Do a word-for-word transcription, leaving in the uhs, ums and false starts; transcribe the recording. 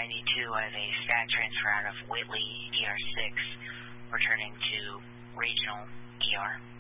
ninety-two, I have a stat transfer out of Whitley, E R six, returning to regional E R.